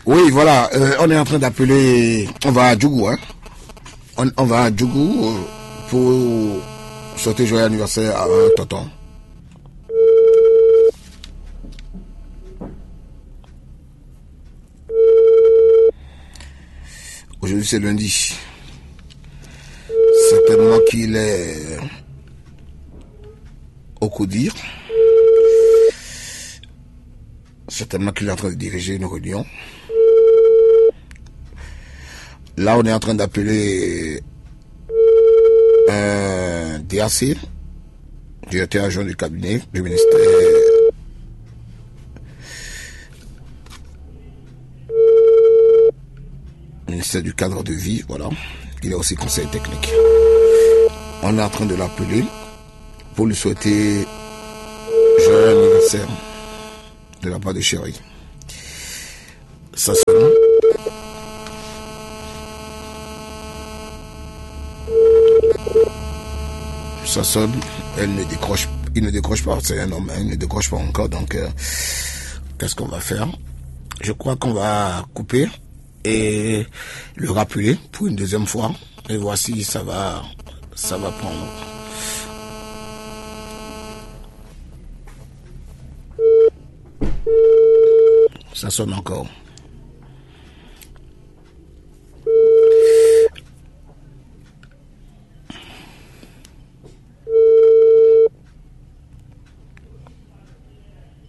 Oui, voilà, on est en train d'appeler, on va à Djougou, hein. On va à Djougou pour souhaiter joyeux anniversaire à un tonton. Aujourd'hui c'est lundi. Certainement qu'il est au CODIR. Certainement qu'il est en train de diriger une réunion. Là, on est en train d'appeler un DAC, directeur adjoint du cabinet du ministère du cadre de vie, voilà. Il est aussi conseiller technique. On est en train de l'appeler pour lui souhaiter joyeux anniversaire de la part de chérie. Ça sonne. Ça sonne, il ne décroche pas, c'est un homme, il ne décroche pas encore, donc qu'est-ce qu'on va faire? Je crois qu'on va couper et le rappeler pour une deuxième fois, et voici ça va prendre. Ça sonne encore.